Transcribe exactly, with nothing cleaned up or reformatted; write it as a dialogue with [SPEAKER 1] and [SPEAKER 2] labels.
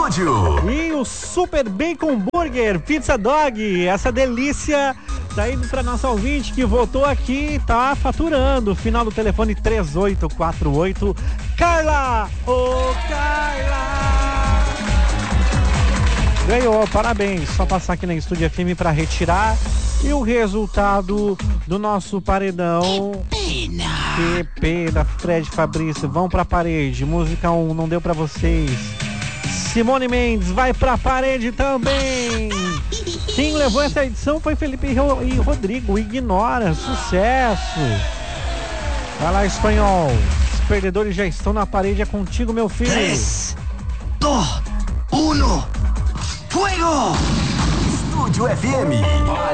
[SPEAKER 1] estúdio.
[SPEAKER 2] E o Super Bacon Burger Pizza Dog, essa delícia tá indo pra nossa ouvinte que votou aqui, tá faturando. Final do telefone três oito quatro oito. Carla! Ô, Carla! Ganhou, parabéns. Só passar aqui na Estúdio F M pra retirar. E o resultado do nosso paredão. Que pena! Que pena, Fred e Fabrício. Vão pra parede. Música um, não deu pra vocês. Simone Mendes vai pra parede também. Quem levou essa edição foi Felipe e Rodrigo. Ignora, sucesso. Vai lá, espanhol. Os perdedores já estão na parede. É contigo, meu filho.
[SPEAKER 1] três, dois, um, fuego! Estúdio F M.